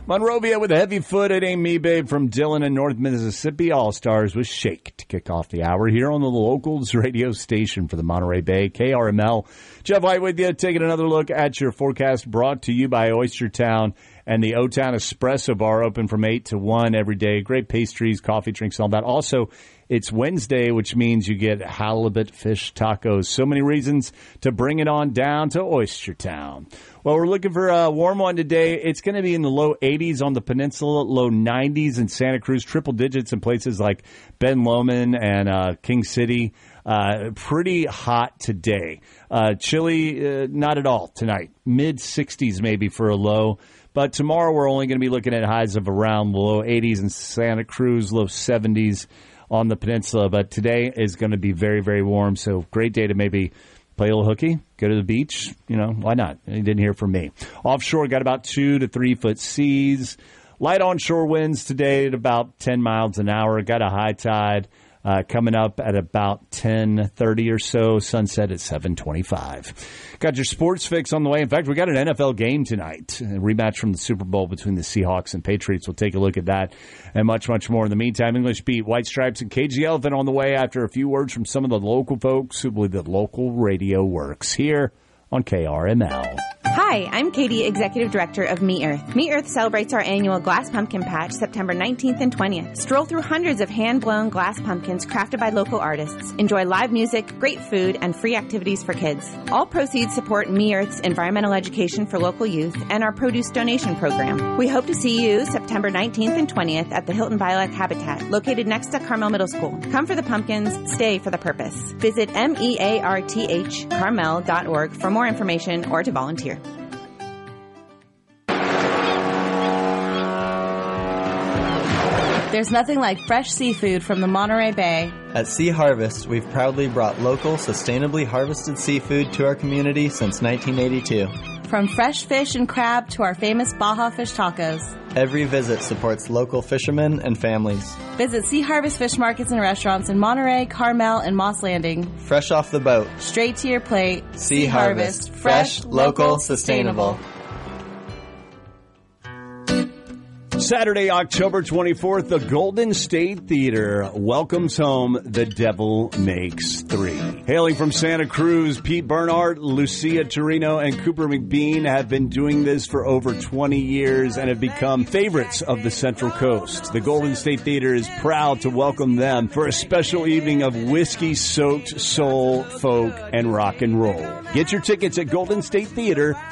Monrovia with a heavy foot. It ain't me, babe, from Dillon and North Mississippi All-Stars with Shake to kick off the hour here on the Locals radio station for the Monterey Bay, KRML. Jeff White with you, taking another look at your forecast, brought to you by Oyster Town and the O-Town Espresso Bar, open from 8 to 1 every day. Great pastries, coffee, drinks, all that. Also, it's Wednesday, which means you get halibut fish tacos. So many reasons to bring it on down to Oyster Town. Well, we're looking for a warm one today. It's going to be in the low 80s on the peninsula, low 90s in Santa Cruz, triple digits in places like Ben Lomond and King City. Pretty hot today. Chilly, not at all tonight. Mid-60s maybe for a low. But tomorrow we're only going to be looking at highs of around the low 80s in Santa Cruz, low 70s on the peninsula. But today is going to be very, very warm. So great day to maybe play a little hooky, go to the beach. You know, why not? You didn't hear from me. Offshore, got about 2 to 3 foot seas. Light onshore winds today at about 10 miles an hour. Got a high tide coming up at about 10:30 or so. Sunset at 7:25. Got your sports fix on the way. In fact, we got an NFL game tonight. A rematch from the Super Bowl between the Seahawks and Patriots. We'll take a look at that and much, much more. In the meantime, English Beat, White Stripes, and Cage the Elephant on the way after a few words from some of the local folks who believe that local radio works here on KRML. Hi, I'm Katie, Executive Director of Me Earth. Me Earth celebrates our annual Glass Pumpkin Patch September 19th and 20th. Stroll through hundreds of hand-blown glass pumpkins crafted by local artists. Enjoy live music, great food, and free activities for kids. All proceeds support Me Earth's environmental education for local youth and our produce donation program. We hope to see you September 19th and 20th at the Hilton Violet Habitat, located next to Carmel Middle School. Come for the pumpkins, stay for the purpose. Visit mearthcarmel.org for more information or to volunteer. There's nothing like fresh seafood from the Monterey Bay. At Sea Harvest, we've proudly brought local, sustainably harvested seafood to our community since 1982. From fresh fish and crab to our famous Baja fish tacos. Every visit supports local fishermen and families. Visit Sea Harvest Fish Markets and Restaurants in Monterey, Carmel, and Moss Landing. Fresh off the boat. Straight to your plate. Sea Harvest. Fresh, local, sustainable. Saturday, October 24th, the Golden State Theater welcomes home The Devil Makes Three. Hailing from Santa Cruz, Pete Bernhardt, Lucia Torino, and Cooper McBean have been doing this for over 20 years and have become favorites of the Central Coast. The Golden State Theater is proud to welcome them for a special evening of whiskey-soaked soul, folk, and rock and roll. Get your tickets at Golden State Theater.